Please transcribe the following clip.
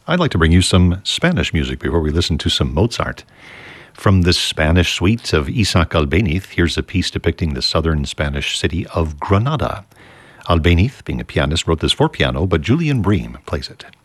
I'd like to bring you some Spanish music before we listen to some Mozart. From the Spanish suite of Isaac Albéniz, here's a piece depicting the southern Spanish city of Granada. Albéniz, being a pianist, wrote this for piano, but Julian Bream plays it.